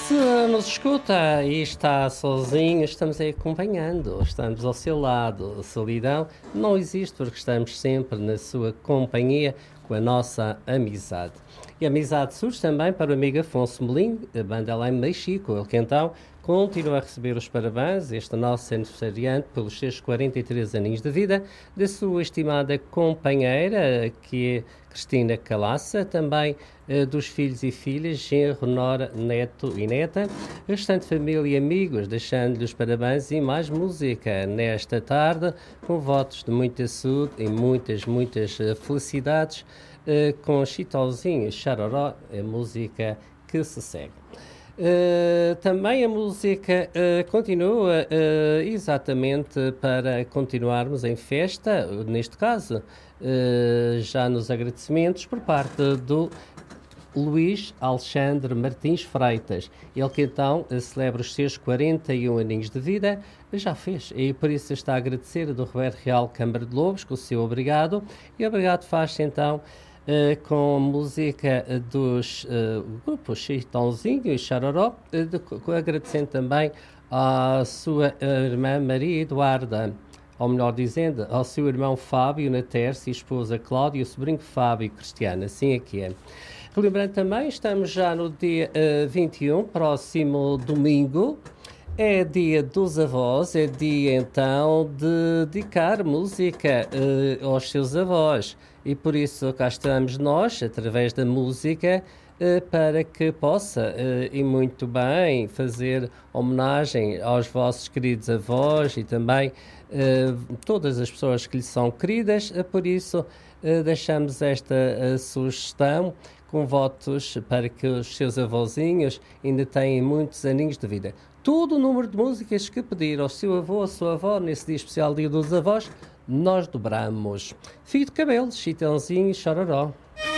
Se nos escuta e está sozinho, estamos aí acompanhando, estamos ao seu lado. A solidão não existe porque estamos sempre na sua companhia com a nossa amizade. E a amizade surge também para o amigo Afonso Melim, da banda lá em Mexico, ele que então continua a receber os parabéns, este nosso aniversariante, pelos seus 43 aninhos de vida, da sua estimada companheira, que é Cristina Calaça, também dos filhos e filhas, genro, nora, neto e neta, restante família e amigos, deixando-lhe os parabéns e mais música nesta tarde, com votos de muita saúde e muitas felicidades, com Chitãozinho e Xaroró, a música que se segue. Também a música continua exatamente para continuarmos em festa, neste caso, já nos agradecimentos por parte do Luís Alexandre Martins Freitas, ele que então celebra os seus 41 aninhos de vida, já fez, e por isso está a agradecer do Roberto Real Câmara de Lobos, com o seu obrigado, e obrigado faz-se então com a música dos grupos Chitãozinho e Xaroró, agradecendo também à sua irmã Maria Eduarda, ou melhor dizendo, ao seu irmão Fábio Natércio e esposa Cláudia, e o sobrinho Fábio Cristiano, assim é que é. Lembrando também, estamos já no dia 21, próximo domingo, é dia dos avós, é dia então de dedicar música aos seus avós. E por isso cá estamos nós, através da música, para que possa, e muito bem, fazer homenagem aos vossos queridos avós e também todas as pessoas que lhes são queridas. Por isso, deixamos esta sugestão com votos para que os seus avózinhos ainda tenham muitos aninhos de vida. Todo o número de músicas que pedir ao seu avô, à sua avó, nesse dia especial, Dia dos Avós, nós dobramos. Fio de cabelo, Chitãozinho e Xororó.